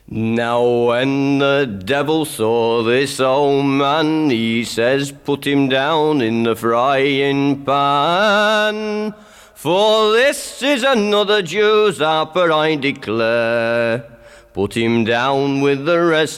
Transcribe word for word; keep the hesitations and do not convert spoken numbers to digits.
Now when the devil saw this old man, he says, put him down in the frying pan. For this is another Jew's harper, I declare. Put him down with the rest